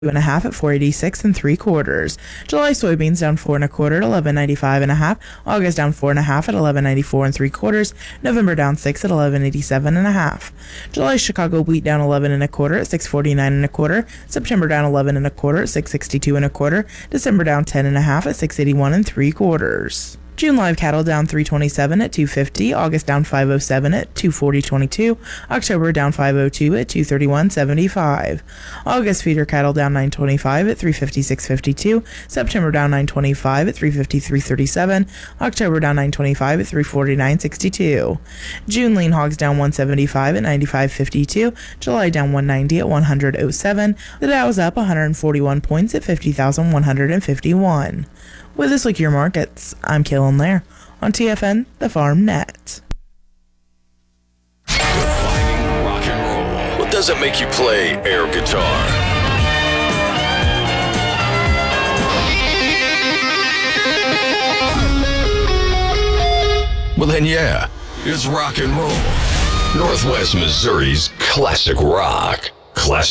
2.5 at 486 3/4. July soybeans down 4 1/4 at 11.95 1/2. August down 4 1/2 at 11.94 3/4. November down 6 at 11.87 1/2. July Chicago wheat down 11 1/4 at 6.49 1/4. September down 11 1/4 at 6.62 1/4. December down 10 1/2 at 6.81 3/4. June live cattle down 327 at 250. August down 507 at 240.22. October down 502 at 231.75. August feeder cattle down 925 at 356.52. September down 925 at 353.37. October down 925 at 349.62. June lean hogs down 175 at 95.52. July down 190 at 100.07. The Dow is up 141 points at 50,151. With this look at your markets, I'm Kaylin Lair on TFN, the Farm Net. Defining rock and roll. What doesn't make you play air guitar? Well then, yeah, it's rock and roll. Northwest Missouri's classic rock. Classic